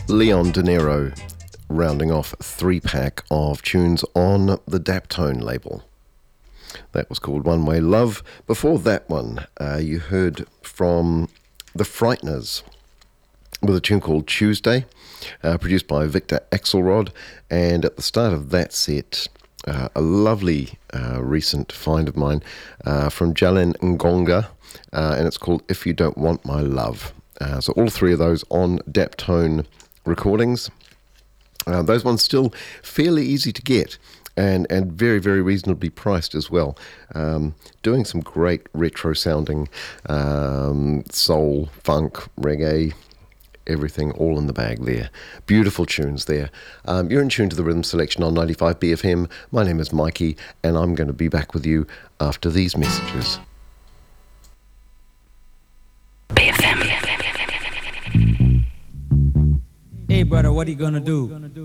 Leon De Niro rounding off a three-pack of tunes on the Daptone label. That was called One Way Love. Before that one, you heard from The Frighteners with a tune called Tuesday, produced by Victor Axelrod. And at the start of that set, a lovely recent find of mine from Jalen Ngonga, and it's called If You Don't Want My Love. So all three of those on Daptone recordings. Those ones still fairly easy to get and very, very reasonably priced as well. Doing some great retro sounding soul, funk, reggae, everything all in the bag there. Beautiful tunes there. You're in tune to the Rhythm Selection on 95 BFM. My name is Mikey, and I'm going to be back with you after these messages. BFM. Hey brother, what are you gonna do?